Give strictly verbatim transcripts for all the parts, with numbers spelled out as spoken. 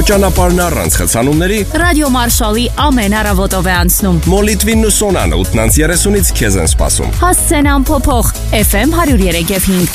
Ճանապարհն առանց խցանումների Ռադիո Մարշալի ամեն առավոտով է անցնում։ Մոլիտվին ու Սոնան ութ երեսունից քեզ են սպասում։ Հասցենան փոփոխ Էֆ Էմ հարյուր երեք և հինգ։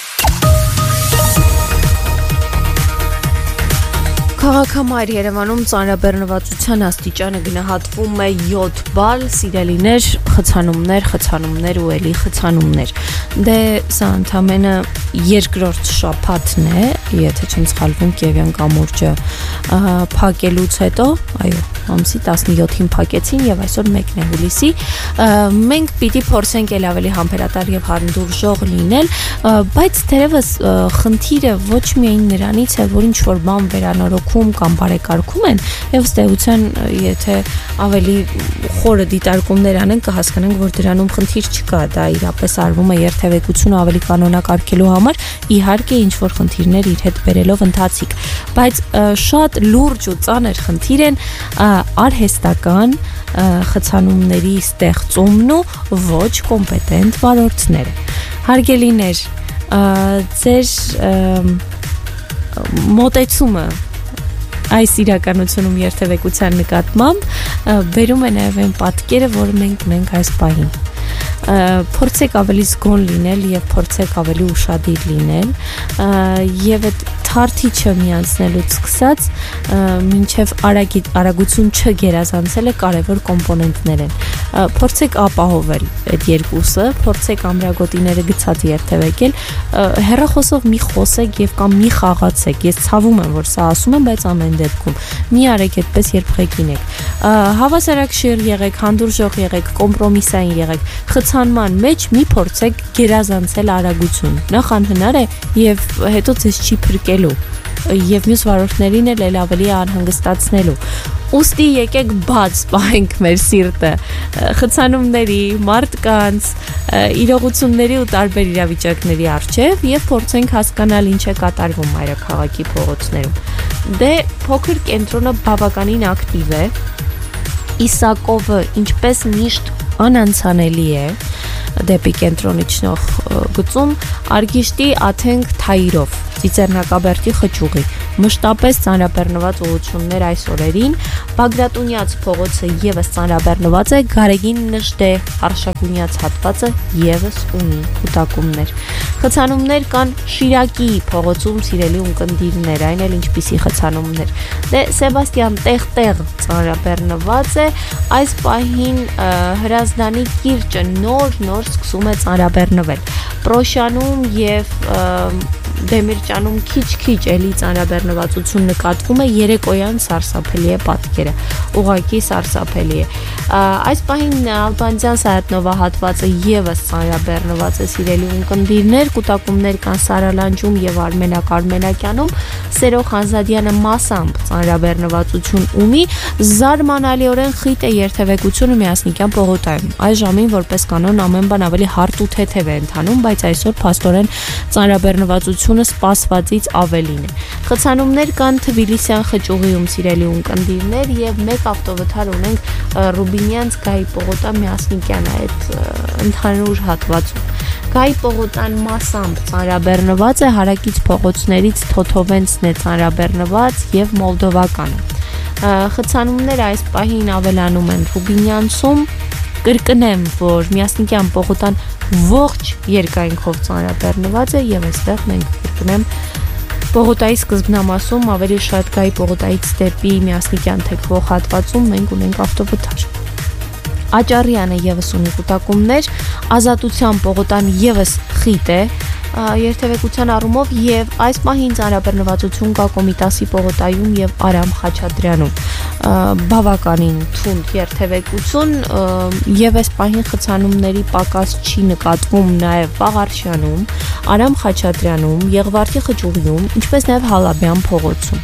Քաղաքամայր Երևանում ծանրաբեռնվածության աստիճանը գնահատվում է յոթ բալ, սիրելիներ, խցանումներ, խցանումներ ու էլի խցանումներ։ Դե սա ընդամենը երկրորդ շաբաթն է, եթե չեմ սխալվում, Կիևյան կամուրջը փակելուց հետո, այո, ամսի տասնյոթին փակեցին եւ այսօր մեկն է հուլիսի։ Մենք պիտի փորձենք ել ավելի համբերատար եւ հանդուրժող լինել, բայց թերևս խնդիրը ոչ միայն նրանից է, որ ինչ որ բան վերանորոգում կամ բարեկարգում են, եւ ըստ էության, եթե ավելի խորը դիտարկումներ անենք, կհասկանանք, որ դրանում խնդիր չկա, դա իրապես արվում է երթևեկությունը ավելի կանոնակարգելու համար, իհարկե ինչ որ խնդիրներ իր հետ բերելով ընթացիկ, բայց շատ լուրջ ու ծանր խնդիր են արհեստական խցանումների ստեղծումն ու ոչ կոմպետենտ վարորդները։ Հարգելիներ, ձեր մոտեցումը այս իրականությունում երթևեկության նկատմամբ բերում է նաև այն պատկերը, որ մենք ունենք այս պահին։ Փորձեք ավելի զգոն լինել եւ փորձեք ավելի ուշադիր լինել եւ այդ թարթիչը միացնելուց սկսած մինչեւ արագություն չգերազանցելը կարևոր կոմպոնենտներ են։ Փորձեք ապահովել այդ երկուսը, փորձեք ամրագոտիները գցած երթևեկել, հեռախոսով մի խոսեք եւ կամ մի խաղացեք։ Ես ցավում եմ, որ սա ասում եմ, բայց ամեն դեպքում մի արեք այդպես, երբ ղեկին եք։ Հավասարակշիռ եղեք, հանդուրժող եղեք, կոմպրոմիսային եղեք։ Խցանման մեջ մի փորձեք գերազանցել արագություն։ Նախ անհնար է եւ հետո ձեզ չի փրկելու եւ մյուս վարորդներին էլ ավելի անհանգստացնելու։ Ուստի եկեք բաց պահենք մեր սիրտը խցանումների, մարդկանց, իրողությունների ու տարբեր իրավիճակների առջև եւ փորձենք հասկանալ ինչ է կատարվում մայրաքաղաքի փողոցներում։ Դե փոքր կենտրոնը բավականին ակտիվ է։ Իսակովը ինչպես միշտ անանցանելի է դեպի կենտրոն իջնող գծում, Արգիշտի Աթենք Թայիրով, Ծիծեռնակաբերդի խճուղի, մշտապես ծանրաբեռնված ուղղություններ այս օրերին, Բագրատունյաց փողոցը եւս ծանրաբեռնված է, Գարեգին Նժդե Արշակունյաց հատվածը եւս ունի կուտակումներ։ Խցանումներ կան Շիրակի փողոցում, սիրելի ունկնդիրներ, այն էլ ինչպիսի խցանումներ։ Դե Սեբաստիան տեղ-տեղ ծանրաբեռնված է, այս պահին Հրազդանի կիրճը նոր-նոր սկսում է ծանրաբեռնվել։ Պրոշյանում եւ Դեմիրճանում քիչ-քիչ էլի ծանրաբեռնվածություն նկատվում է, երեկոյան սարսափելի է պատկերը, ուղղակի սարսափելի է։ Այս պահին Ալբանդյան Սայատնովա հատվածը եւս ծանրաբեռնված է, սիրելի ունկնդիրներ, կուտակումներ կան Սարալանջում եւ Արմենակ Արմենակյանում, Սերո Խանզադյանը մասամբ ծանրաբեռնվածություն ունի, զարմանալիորեն խիտ է երթևեկությունը Միասնիկյան պողոտայում։ Այս ժամին որպես կանոն ամեն բան ավելի հարթ ու թեթև է ընթանում, բայց այսօր փաստորեն ծանրաբեռնվածությունը սպասվածից ավելին է։ Խցանումներ կան Թբիլիսյան խճուղիում, սիրելի ունկնդիրներ, եւ մեկ ավտովթար ունենք Ռուբինյանց Գայի պողոտա Միասնիկյան այդ ընդհանուր հատվածում։ Գայի պողոտան մասամբ ծանրաբեռնված է, հարակից փողոցներից Թոթովենցն է ծանրաբեռնված եւ Մոլդովականը։ Խցանումները այս պահին ավելանում են Ռուբինյանցում, կրկնեմ, որ Միասնիկյան պողոտան ողջ երկայնքով ծանրաբեռնված է եւ այստեղ մենք կրկնեմ Պողոտայի սկզբնամասում ավելի շատ Գայի պողոտայից դեպի Միասնիկյան թեքվող հատվածում մենք ունենք ավտովթար։ Աճարյանը եւս ունի կուտակումներ, Ազատության պողոտան եւս խիտ է երթևեկության առումով եւ այս պահին ծանրաբեռնվածություն կա Կոմիտասի պողոտայում եւ Արամ Խաչատրյանում։ Բավականին թունդ երթևեկություն եւ այս պահին խցանումների պակաս չի նկատվում նաեւ Վաղարշյանում, Արամ Խաչատրյանում, Եղվարդի խճուղիում, ինչպես նաեւ Հալաբյան փողոցում։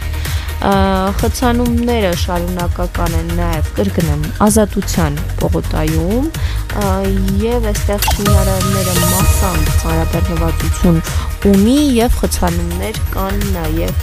Խցանումները շարունակական են նաև կրկնեմ Ազատության պողոտայում եւ այստեղ շինարարները մասամբ ծանրաբեռնվածություն ունի եւ խցանումներ կան նաև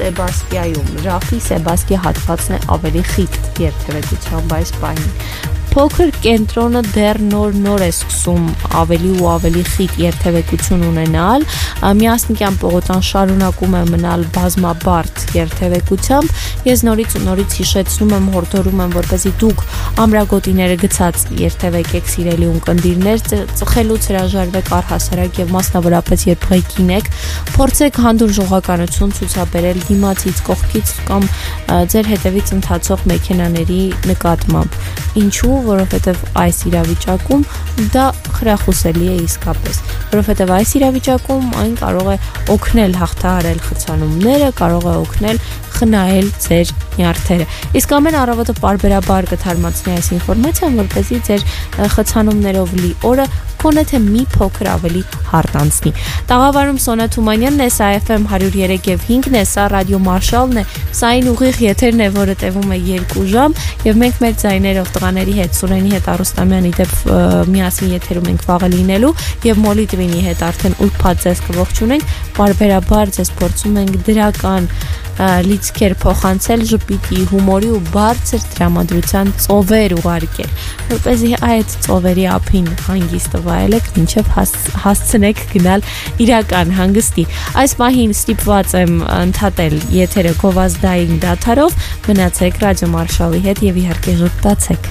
Սեբաստիայում։ Ռաֆի Սեբաստիա հատվածն է ավելի խիտ երթևեկությամբ այս պահին։ փոքր կենտրոնը դեռ նոր-նոր է սկսում ավելի ու ավելի խիտ երթևեկություն ունենալ, միասնիկյան պողոտան շարունակում է մնալ բազմաբարդ երթևեկությամբ, ես նորից ու նորից հիշեցնում եմ, հորդորում եմ, որպեսզի դուք ամրագոտիները գցած երթևեկեք սիրելի ունկնդիրներ, ծխելուց հրաժարվեք առհասարակ եւ մասնավորապես երբ ղեկին եք, փորձեք հանդուրժ ժողականություն ցուցաբերել դիմացից, կողքից կամ ձեր հետևից ընթացող մեքենաների նկատմամբ։ Ինչու, որովհետև այս իրավիճակում դա խրախուսելի է իսկապես, որովհետև այս իրավիճակում այն կարող է օգնել հաղթահարել խցանումները, կարող է օգնել խնայել ձեր նյարդերը։ Իսկ ամեն առավոտը պարբերաբար կթարմացնի այս ինֆորմացիան, որպեսզի ձեր խցանումներով լի օրը կոնե թե մի փոքր ավելի հարթ անցնի։ Տաղավարում Սոնա Թումանյանն է, սա Էֆ Էմ one oh three point five-ն է, սա ռադիո Մարշալն է, սա այն ուղիղ եթերն է, որը տևում է երկու ժամ, եւ մենք մեր ձայներով տղաների հետ, Սուրենի հետ, Արուստամյանի դեպ միասին եթերում ենք վաղը լինելու եւ Մոլիտվինի հետ արդեն ուրբաթ ձեզ կողջունենք, բարբերաբար ձեզ փորձում ենք դրական լիցքեր փոխանցել, ժպիտի, հումորի ու բարձր տրամադրության ծովեր ուղարկել, որպեսզի այդ ծովերի ափին հանգիստը վայելեք, մինչև հասցնեք գնալ իրական հանգստի։ Այս պահին ստիպված եմ ընդհատել եթերը գովազդային դադարով, մնացեք ռադիո Մարշալի հետ եւ իհարկե ժպտացեք։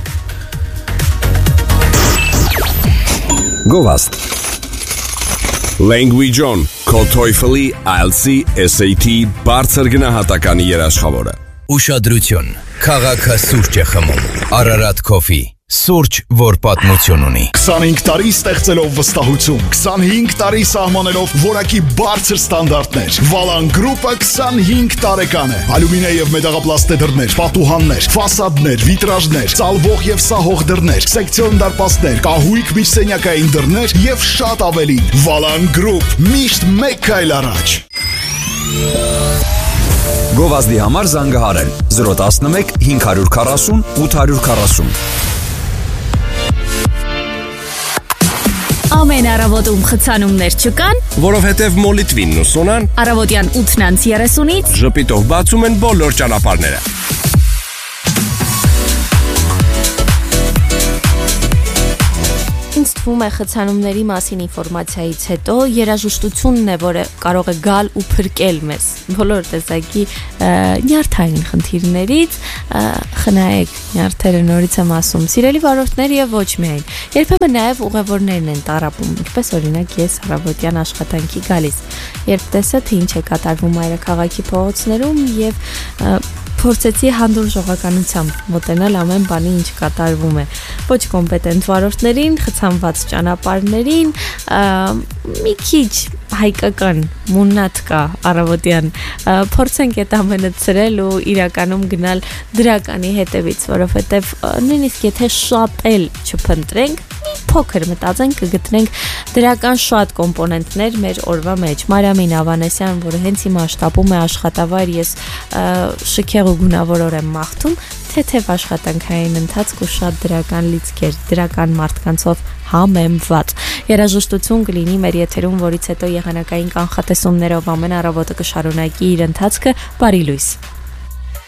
Գովազդ Language On, քո TOEFL-ի, I E L T S-ի, S A T բարձր գնահատականի երաշխավորը։ Ուշադրություն, քաղաքը սուրճ է խմում, Արարատ Coffee, սուրճ, որ պատմություն ունի։ քսանհինգ տարի ստեղծելով վստահություն, քսանհինգ տարի սահմանելով որակի բարձր ստանդարտներ։ Վալան գրուպը քսանհինգ տարեկան է։ Ալյումինե եւ մետաղապլաստե դռներ, պատուհաններ, ֆասադներ, վիտրաժներ, ծալվող եւ սահող դռներ, սեկցիոն դարպասներ, կահույք միջսենյակային դռներ եւ շատ ավելին։ Վալան գրուպ, միշտ մեկ քայլ առաջ։ Գովազդի համար զանգահարել zero one one five four zero eight four zero։ Ամեն առավոտում խցանումներ չկան, Որովհետև Մոլիտվինն ու Սոնան առավոտյան ութն thirtyից ժպիտով բացում են բոլոր ճանապարհները։ Ինձ թվում է խցանումների մասին ինֆորմացիայից հետո երաժշտությունն է, որը կարող է գալ ու փրկել մեզ բոլոր տեսակի նյարդային խնդիրներից, խնայեք նյարդերը, նորից եմ ասում, սիրելի վարորդներ եւ ոչ միայն։ Երբեմն նաեւ ուղևորներն են տառապում, ինչպես օրինակ ես առավոտյան աշխատանքի գալիս, երբ տեսա թե ինչ է կատարվում մայրաքաղաքի փողոցներում եւ փորձեցի հանդուրժ ժողականությամբ մոտենալ ամեն բանի ինչ կատարվում է։ Ոչ կոմպետենտ վարորդներին, խցանված ճանապարհներին, մի քիչ հայկական մուննատ կա առավոտյան, փորձենք այդ ամենը ծրել ու իրականում գնալ դրականի հետևից, որովհետև նույնիսկ եթե շատ էլ չփնտրենք, մի փոքր մտածենք կգտնենք դրական շատ կոմպոնենտներ մեր օրվա մեջ։ Մարիամին Ավանեսյան, որը հենց հիմա շտապում է աշխատավայր, ես շքեղ ու գունավոր եմ մաղթում, թեթև աշխատանքային ընթացք ու շատ դրական լիցքեր, դրական մարդկանցով համեմված։ Երաժշտություն կլինի մեր եթերում, որից հետո եղանակային կանխատեսումներով ամեն առավոտը կշարունակի իր ընթացքը։ Բարի լույս։